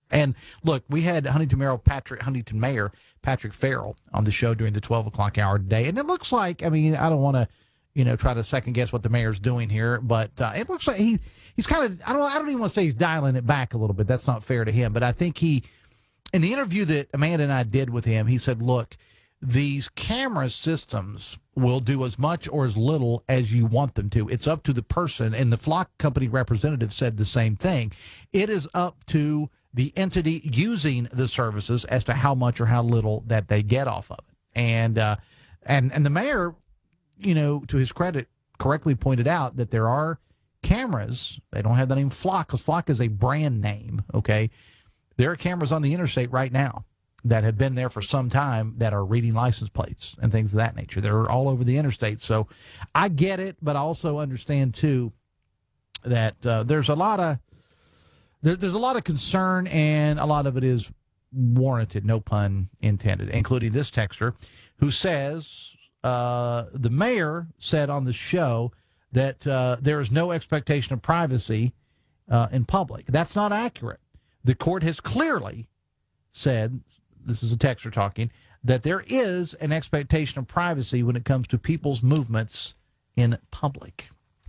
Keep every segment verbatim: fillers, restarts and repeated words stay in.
And look, we had Huntington Mayor Patrick Huntington Mayor Patrick Farrell on the show during the twelve o'clock hour today, and it looks like, I mean, I don't want to, you know, try to second guess what the mayor's doing here, but uh, it looks like he he's kind of, I don't I don't even want to say he's dialing it back a little bit. That's not fair to him, but I think he, in the interview that Amanda and I did with him, he said, look, these camera systems will do as much or as little as you want them to. It's up to the person, and the Flock company representative said the same thing. It is up to the entity using the services as to how much or how little that they get off of it. And uh, and and the mayor, you know, to his credit, correctly pointed out that there are cameras. They don't have the name Flock, because Flock is a brand name, okay? There are cameras on the interstate right now that have been there for some time that are reading license plates and things of that nature. They're all over the interstate. So I get it, but I also understand, too, that uh, there's a lot of there, there's a lot of concern, and a lot of it is warranted, no pun intended, including this texter who says uh, the mayor said on the show that uh, there is no expectation of privacy uh, in public. That's not accurate. The court has clearly said, this is a texter talking, that there is an expectation of privacy when it comes to people's movements in public.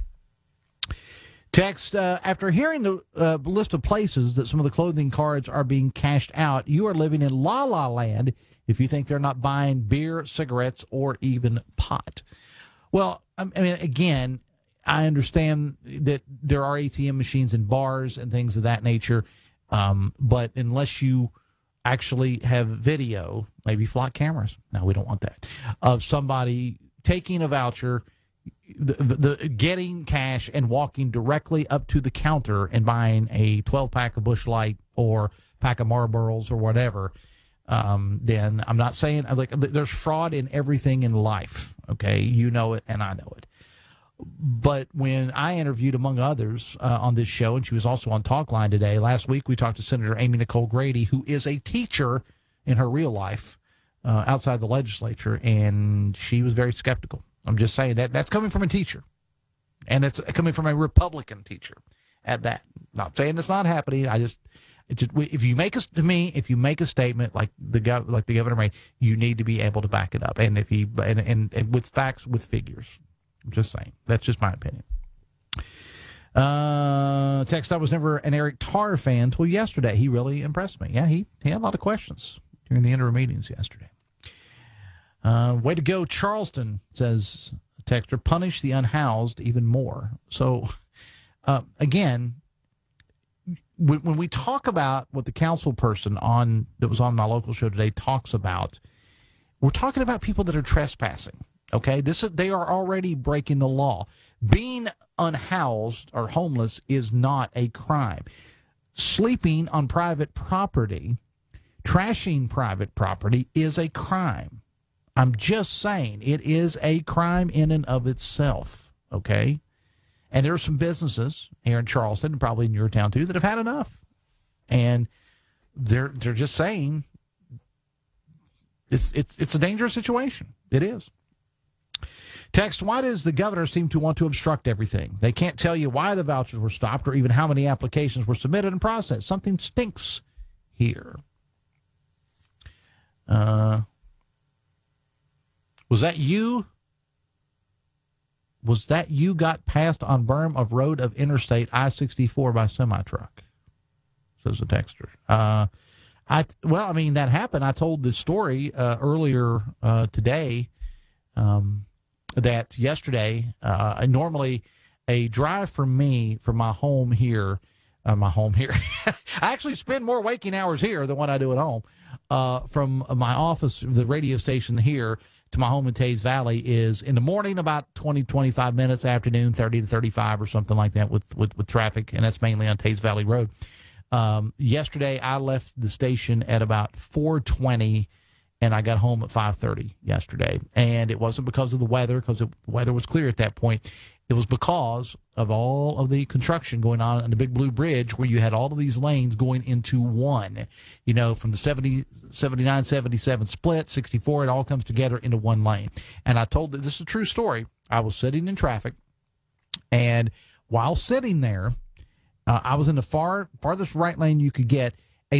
Text, uh, after hearing the uh, list of places that some of the clothing cards are being cashed out, you are living in la la land if you think they're not buying beer, cigarettes, or even pot. Well, I mean, again, I understand that there are A T M machines in bars and things of that nature, um, but unless you actually have video, maybe Flock cameras, no, we don't want that, of somebody taking a voucher, the, the, the getting cash and walking directly up to the counter and buying a twelve pack of Busch Light or pack of Marlboros or whatever, um, then I'm not saying, like, there's fraud in everything in life, okay? You know it and I know it. But when I interviewed, among others, uh, on this show, and she was also on Talkline today, last week we talked to Senator Amy Nicole Grady, who is a teacher in her real life uh, outside the legislature, and she was very skeptical. I'm just saying that that's coming from a teacher, and it's coming from a Republican teacher at that. Not saying it's not happening. I just, it just if you make a, to me, if you make a statement like the gov, like the governor made, you need to be able to back it up, and if he and, and, and with facts, with figures. I'm just saying. That's just my opinion. Uh, text, I was never an Eric Tarr fan until yesterday. He really impressed me. Yeah, he, he had a lot of questions during the interim meetings yesterday. Uh, way to go, Charleston, says texter. Punish the unhoused even more. So, uh, again, when, when we talk about what the council person on that was on my local show today talks about, we're talking about people that are trespassing. Okay, this is, they are already breaking the law. Being unhoused or homeless is not a crime. Sleeping on private property, trashing private property is a crime. I'm just saying it is a crime in and of itself, okay? And there are some businesses here in Charleston, and probably in your town too, that have had enough. And they're they're just saying it's it's it's a dangerous situation. It is. Text, why does the governor seem to want to obstruct everything? They can't tell you why the vouchers were stopped or even how many applications were submitted and processed. Something stinks here. Uh, was that you? Was that you got passed on berm of road of Interstate I sixty-four by semi-truck? Says the texter. Uh, I well, I mean, that happened. I told this story uh, earlier uh, today. Um, that yesterday, uh, normally a drive from me from my home here, uh, my home here, I actually spend more waking hours here than what I do at home, uh, from my office, the radio station here to my home in Tays Valley is in the morning about twenty, twenty-five minutes, afternoon thirty to thirty-five or something like that with, with, with traffic, and that's mainly on Tays Valley Road. Um, yesterday, I left the station at about four twenty, and I got home at five thirty yesterday. And it wasn't because of the weather, because the weather was clear at that point. It was because of all of the construction going on on the Big Blue Bridge, where you had all of these lanes going into one. You know, from the seventy, seventy-nine, seventy-seven split, sixty-four, it all comes together into one lane. And I told that this is a true story. I was sitting in traffic, and while sitting there, uh, I was in the far farthest right lane you could get,